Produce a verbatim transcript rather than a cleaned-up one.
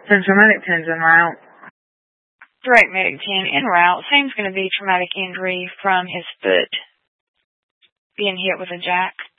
ten traumatic ten's en route. Direct medic ten en route. Same's going to be traumatic injury from his foot being hit with a jack.